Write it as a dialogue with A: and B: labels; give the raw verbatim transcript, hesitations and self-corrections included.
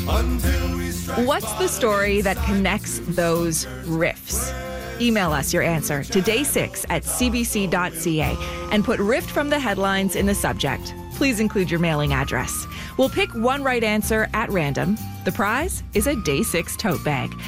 A: What's the story that connects those riffs? Email us your answer to day six at c b c dot c a and put Rift from the headlines in the subject. Please include your mailing address. We'll pick one right answer at random. The prize is a Day six tote bag.